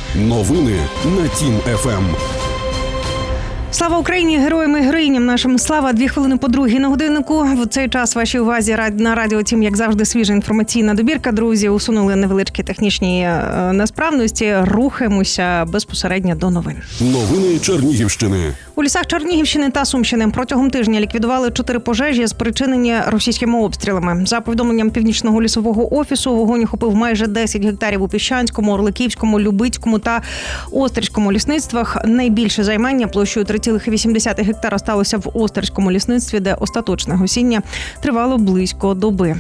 Новини на Тім ФМ. Слава Україні! Героям і героїням нашим слава! 2 хвилини по 2 на годиннику. В цей час вашій увазі на радіо Тім, як завжди, свіжа інформаційна добірка. Друзі, усунули невеличкі технічні несправності. Рухаємося безпосередньо до новин. Новини Чернігівщини. У лісах Чернігівщини та Сумщини протягом тижня ліквідували 4 пожежі, спричинені російськими обстрілами. За повідомленням Північного лісового офісу, вогонь охопив майже 10 гектарів у Піщанському, Орликівському, Любицькому та Острському лісництвах. Найбільше займання площею 3,8 гектара сталося в Острському лісництві, де остаточне гасіння тривало близько доби.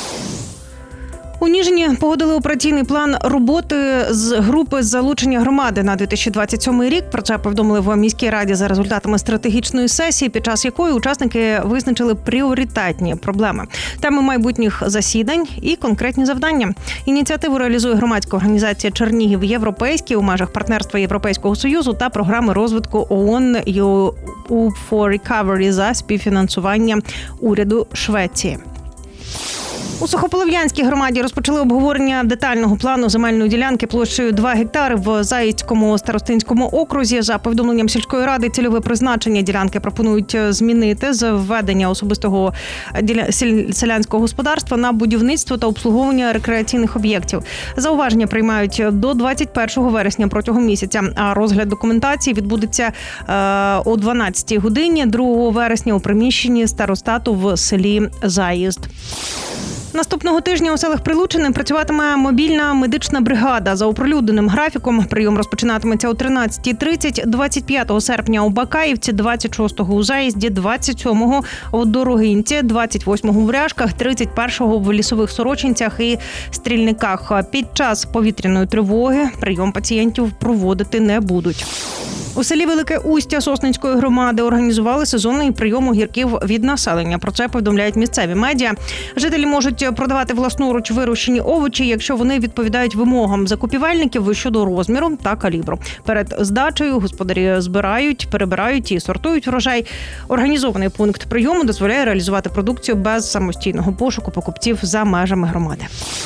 У Ніжині погодили операційний план роботи з групи залучення громади на 2027 рік. Про це повідомили в міській раді за результатами стратегічної сесії, під час якої учасники визначили пріоритетні проблеми, теми майбутніх засідань і конкретні завдання. Ініціативу реалізує громадська організація «Чернігів Європейський» у межах партнерства Європейського Союзу та програми розвитку ООН EU for Recovery за співфінансування уряду Швеції. У Сухополов'янській громаді розпочали обговорення детального плану земельної ділянки площею 2 гектари в Заїцькому старостинському окрузі. За повідомленням сільської ради, цільове призначення ділянки пропонують змінити з введення особистого селянського господарства на будівництво та обслуговування рекреаційних об'єктів. Зауваження приймають до 21 вересня протягом місяця, а розгляд документації відбудеться о 12-й годині 2 вересня у приміщенні старостату в селі Заїзд. Наступного тижня у селах Прилуччини працюватиме мобільна медична бригада. За оприлюдненим графіком прийом розпочинатиметься о 13:30, 25 серпня у Бакаївці, 26-го у Заїзді, 27-го у Дорогинці, 28-го в Ряшках, 31-го в Лісових Сорочинцях і Стрільниках. Під час повітряної тривоги прийом пацієнтів проводити не будуть. У селі Велике Устя Сосницької громади організували сезонний прийом огірків від населення. Про це повідомляють місцеві медіа. Жителі можуть продавати власноруч вирощені овочі, якщо вони відповідають вимогам закупівельників щодо розміру та калібру. Перед здачею господарі збирають, перебирають і сортують врожай. Організований пункт прийому дозволяє реалізувати продукцію без самостійного пошуку покупців за межами громади.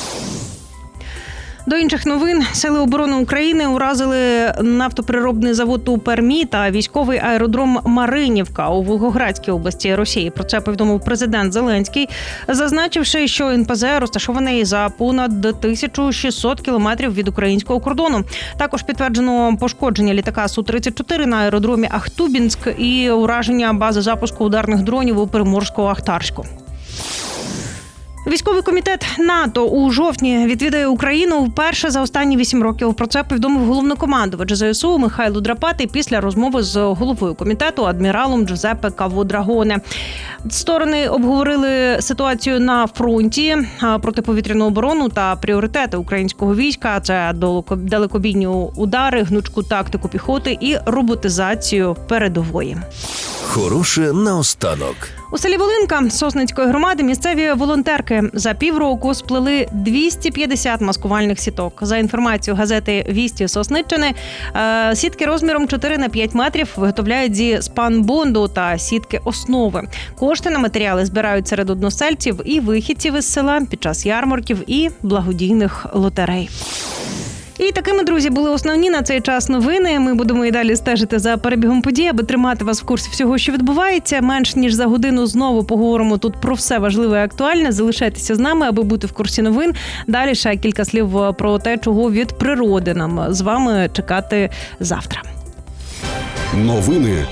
До інших новин. Сили оборони України уразили нафтопереробний завод у Пермі та військовий аеродром Маринівка у Волгоградській області Росії. Про це повідомив президент Зеленський, зазначивши, що НПЗ розташований за понад 1600 кілометрів від українського кордону. Також підтверджено пошкодження літака Су-34 на аеродромі Ахтубінськ і ураження бази запуску ударних дронів у Приморську-Ахтарську. Військовий комітет НАТО у жовтні відвідає Україну вперше за останні 8 років. Про це повідомив головнокомандувач ЗСУ Михайло Драпатий після розмови з головою комітету адміралом Джузеппе Каводрагоне. Сторони обговорили ситуацію на фронті, протиповітряну оборону та пріоритети українського війська. Це далекобійні удари, гнучку тактику піхоти і роботизацію передової. Хороше наостанок. У селі Волинка Сосницької громади місцеві волонтерки за півроку сплели 250 маскувальних сіток. За інформацією газети «Вісті Сосниччини», сітки розміром 4 на 5 метрів виготовляють зі спанбонду та сітки основи. Кошти на матеріали збирають серед односельців і вихідців із села під час ярмарків і благодійних лотерей. І такими, друзі, були основні на цей час новини. Ми будемо і далі стежити за перебігом подій, аби тримати вас в курсі всього, що відбувається. Менш ніж за годину знову поговоримо тут про все важливе і актуальне. Залишайтеся з нами, аби бути в курсі новин. Далі ще кілька слів про те, чого від природи нам з вами чекати завтра. Новини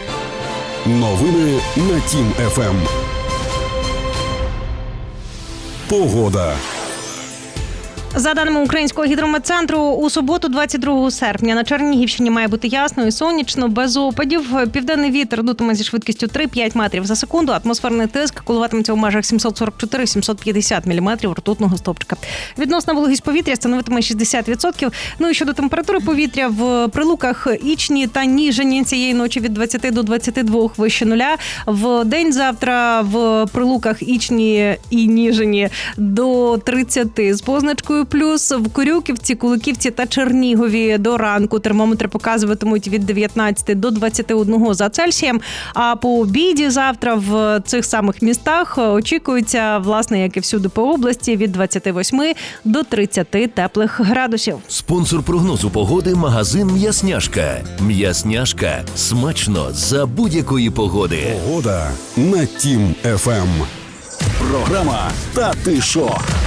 на Тім ФМ. Погода. За даними Українського гідрометцентру, у суботу, 22 серпня, на Чернігівщині має бути ясно і сонячно, без опадів. Південний вітер дутиме зі швидкістю 3-5 метрів за секунду. Атмосферний тиск коливатиметься у межах 744-750 міліметрів ртутного стовпчика. Відносна вологість повітря становитиме 60%. Ну і щодо температури повітря, в Прилуках, Ічні та Ніжині цієї ночі від 20 до 22 вище нуля. В день завтра в Прилуках, Ічні і Ніжині до 30 з позначкою плюс в Корюківці, Куликівці та Чернігові до ранку термометри показуватимуть від 19 до 21 за Цельсієм. А по обіді завтра в цих самих містах очікується, власне, як і всюди по області, від 28 до 30 теплих градусів. Спонсор прогнозу погоди – магазин «М'ясняшка». «М'ясняшка» – смачно за будь-якої погоди. Погода на Тім ФМ. Програма «Та ти шо».